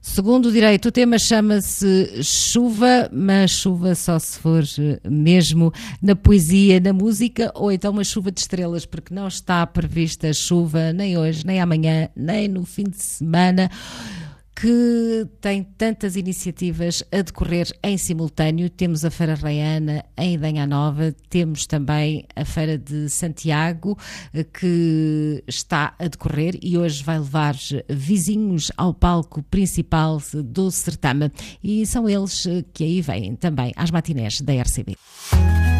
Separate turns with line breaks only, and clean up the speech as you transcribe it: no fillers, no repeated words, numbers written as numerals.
Segundo o direito, o tema chama-se chuva, mas chuva só se for mesmo na poesia, na música, ou então uma chuva de estrelas, porque não está prevista chuva nem hoje, nem amanhã, nem no fim de semana, que tem tantas iniciativas a decorrer em simultâneo. Temos a Feira Reiana em Idenha Nova, temos também a Feira de Santiago, que está a decorrer e hoje vai levar vizinhos ao palco principal do certame. E são eles que aí vêm também às matinés da RCB.